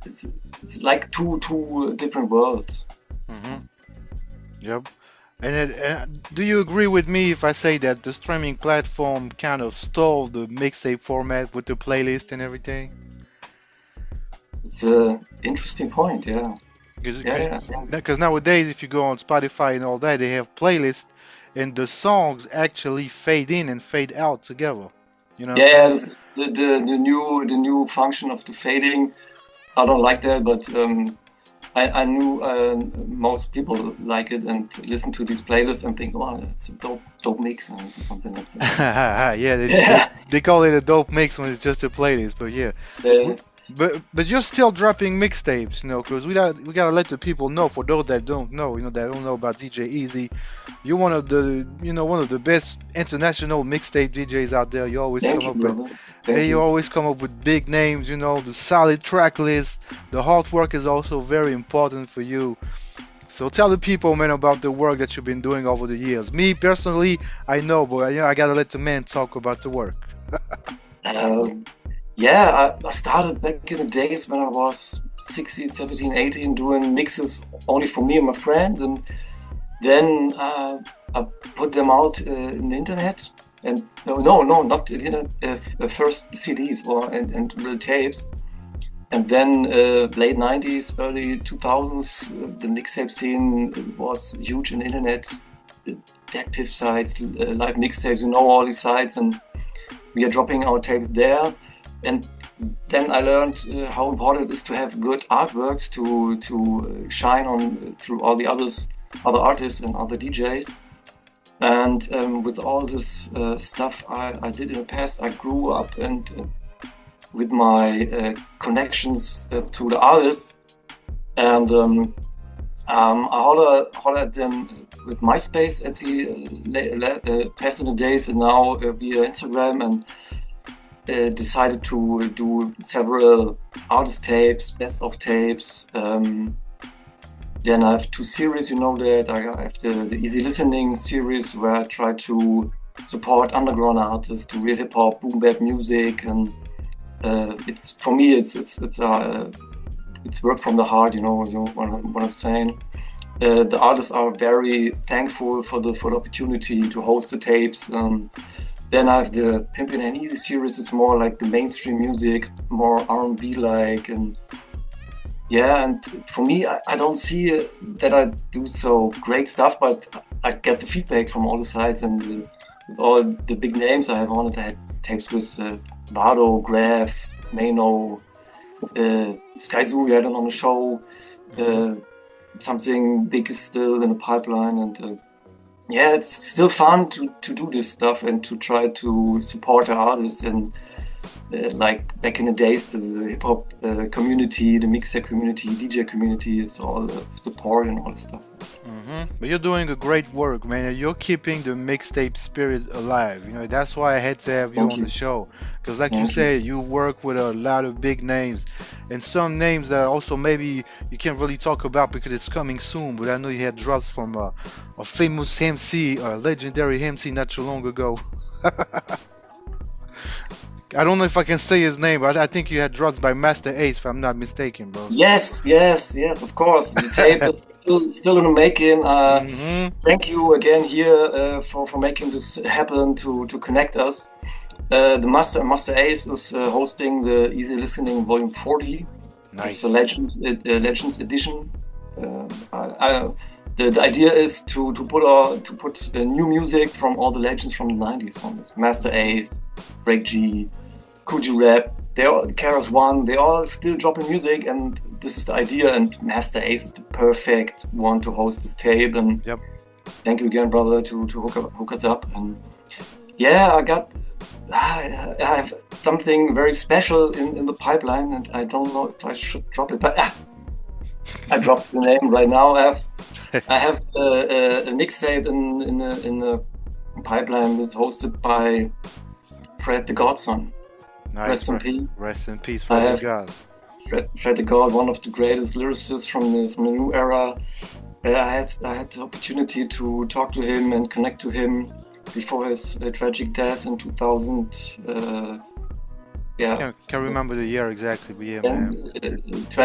it's like two different worlds. Hmm. Yep. And do you agree with me if I say that the streaming platform kind of stole the mixtape format with the playlist and everything? It's a interesting point. Yeah, yeah, Because yeah, yeah. nowadays, if you go on Spotify and all that, they have playlists, and the songs actually fade in and fade out together. You know what I'm Yeah, yeah, saying? this is the new function of the fading. I don't like that, but I knew most people like it and listen to these playlists and think, "Wow, it's a dope mix," and something like that. Yeah, Yeah, they call it a dope mix when it's just a playlist, but yeah. yeah. But you're still dropping mixtapes, because we gotta let the people know. For those that don't know, that don't know about DJ Easy, you're one of the best international mixtape DJs out there. You always come Thank you, up with, brother. hey, Thank you you. always come up with big names. The solid track list, the hard work is also very important for you. So tell the people, man, about the work that you've been doing over the years. Me personally, I know, but I gotta let the man talk about the work. Um, yeah, I started back in the days when I was 16, 17, 18, doing mixes only for me and my friends, and then I put them out in the internet. And no, not the internet. First CDs and real tapes. And then late 90s, early 2000s, the mixtape scene was huge in the internet. Detective sites, live mixtapes, all these sites, and we are dropping our tapes there. And then I learned how important it is to have good artworks to shine on through all the other artists and other DJs. And with all this stuff I did in the past, I grew up and with my connections to the artists, and I holler at them with MySpace at the past in the days, and now via Instagram, and decided to do several artist tapes, best of tapes. Then I have two series, that I have the Easy Listening series where I try to support underground artists to real hip hop, boom bap music, and it's for me it's work from the heart, what I'm saying. The artists are very thankful for the opportunity to host the tapes. Then I have the Pimpin' and Easy series. It's more like the mainstream music, more R&B like, and yeah. And for me, I don't see that I do so great stuff, but I get the feedback from all the sides, and with all the big names I have on it. I had tapes with Vado, Graf, Mano, Skyzoo. We had on the show. Hmm. Something big is still in the pipeline, and yeah, it's still fun to do this stuff and to try to support the artists. And like back in the days, the hip hop community, the mixer community, DJ community is all support and all this stuff. But you're doing a great work, man. You're keeping the mixtape spirit alive. That's why I had to have you Thank on the you. show. Because, like you Thank you. said, you work with a lot of big names and some names that also maybe you can't really talk about because it's coming soon. But I know you had drops from a famous MC, a legendary MC not too long ago. I don't know if I can say his name, but I think you had drops by Master Ace, if I'm not mistaken, bro. Yes, yes, yes, of course. The tape is still in the making. Hmm. Thank you again here for making this happen to connect us. The Master Ace is hosting the Easy Listening Volume 40. It's a Nice. Legends edition. The idea is to put new music from all the legends from the 90s on this. Master Ace, Break G, Coogee Rap, they all Keras One, they all still dropping music, and this is the idea. And Master Ace is the perfect one to host this tape. And Yep. thank you again, brother, to hook us up. And yeah, I have something very special in the pipeline, and I don't know if I should drop it, but I dropped the name right now. I have a mixtape in the pipeline that's hosted by Fred the Godson. Nice. Rest in peace. Rest in peace, I Fred the have God. Fred the God, one of the greatest lyricists from the new era. I had the opportunity to talk to him and connect to him before his tragic death in 2000. Yeah, Can't remember the year exactly, but yeah, man. and